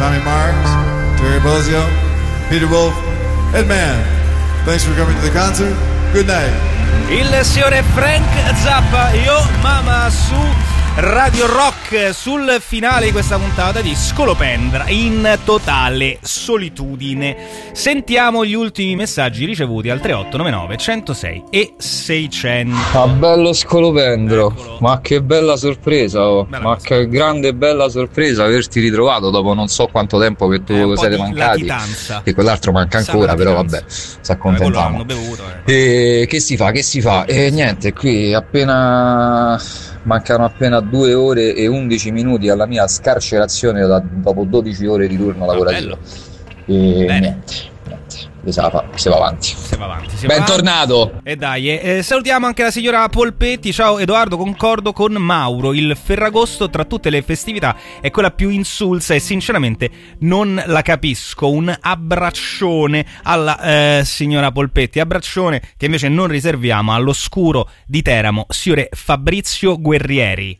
Tommy Marks, Terry Bozzio, Peter Wolf, Ed Mann. Thanks for coming to the concert. Good night. Il signore Frank Zappa, Yo Mama, su Radio Rock, sul finale di questa puntata di Scolopendra in totale solitudine. Sentiamo gli ultimi messaggi ricevuti al 3899 106 e 600. Ma bello Scolopendro. Eccolo. Ma che bella sorpresa, oh. Bella ma che grande e bella sorpresa averti ritrovato dopo non so quanto tempo che tu siete mancati. E quell'altro manca ancora, però vabbè, si accontentiamo. E che si fa? E niente, qui mancano appena 2 ore e 11 minuti alla mia scarcerazione dopo 12 ore di turno lavorativo. E niente, si va avanti. Bentornato. E dai, salutiamo anche la signora Polpetti. Ciao Edoardo, concordo con Mauro. Il Ferragosto tra tutte le festività è quella più insulsa e sinceramente non la capisco. Un abbraccione alla signora Polpetti, abbraccione che invece non riserviamo all'oscuro di Teramo, signore Fabrizio Guerrieri.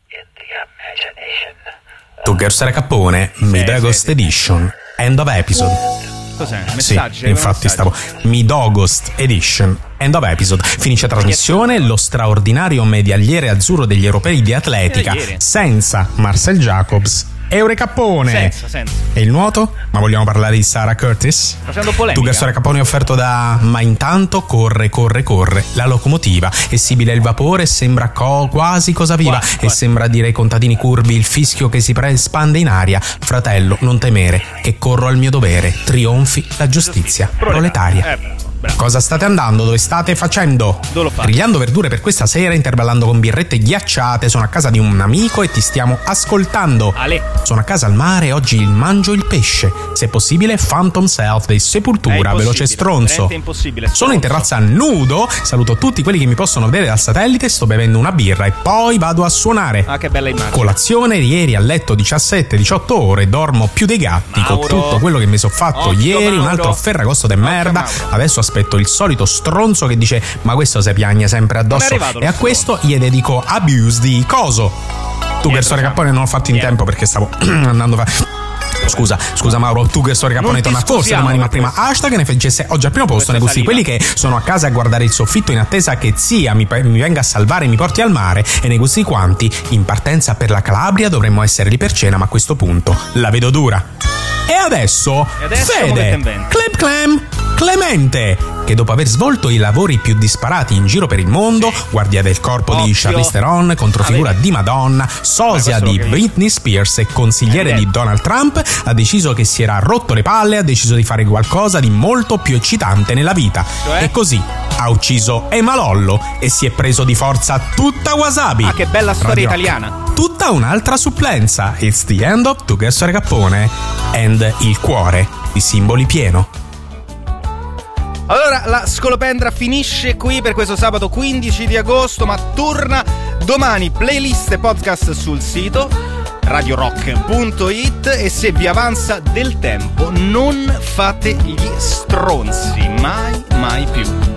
Tugger Capone, Midagost Edition, End of Episode. Cos'è? Messaggi? Sì, infatti stavo Midagost Edition, End of Episode. Finisce trasmissione lo straordinario medagliere azzurro degli europei di atletica senza Marcel Jacobs. Eurecappone. Senza. E il nuoto? Ma vogliamo parlare di Sarah Curtis? Facendo polemica. Tugger Cappone offerto da Ma intanto corre la locomotiva e sibila il vapore, sembra quasi cosa viva e sembra dire ai contadini curvi il fischio che si espande in aria. Fratello, non temere, che corro al mio dovere, trionfi la giustizia proletaria. Cosa state andando? Dove state facendo? Grigliando verdure per questa sera, intervallando con birrette ghiacciate. Sono a casa di un amico e ti stiamo ascoltando. Sono a casa al mare e oggi mangio il pesce. Se possibile Phantom Self dei Sepultura, veloce stronzo. Sono in terrazza nudo, saluto tutti quelli che mi possono vedere dal satellite, sto bevendo una birra e poi vado a suonare. Che bella immagine. Colazione ieri a letto 17-18 ore, dormo più dei gatti. Con tutto quello che mi sono fatto ieri, un altro ferragosto de merda. Adesso aspetto il solito stronzo che dice ma questo si piagne sempre addosso e a questo gli dedico Abuse di coso. Tugger Cappone non l'ho fatto in tempo perché stavo andando a Scusa Mauro, tu che storia Cappone torna forse domani, ma prima hashtag ne facesse oggi al primo posto nei gusti quelli che sono a casa a guardare il soffitto in attesa che zia mi venga a salvare e mi porti al mare, e nei gusti quanti in partenza per la Calabria dovremmo essere lì per cena, ma a questo punto la vedo dura. E adesso Fede Clemente, che dopo aver svolto i lavori più disparati in giro per il mondo, guardia del corpo di Charlize Theron, controfigura di Madonna, sosia di Britney Spears e consigliere di Donald Trump, ha deciso che si era rotto le palle, ha deciso di fare qualcosa di molto più eccitante nella vita. E così ha ucciso Emalollo e si è preso di forza tutta Wasabi. Che bella storia italiana. Tutta un'altra supplenza. It's the end of Tugger Cappone and il cuore di Simboli pieno. Allora, la Scolopendra finisce qui per questo sabato 15 di agosto, ma torna domani, playlist e podcast sul sito radiorock.it, e se vi avanza del tempo non fate gli stronzi, mai più.